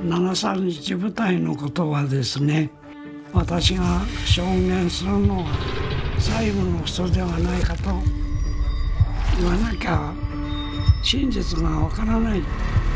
7、3日舞台のことはですね、私が証言するのは最後の人ではないかと言わなきゃ真実がわからない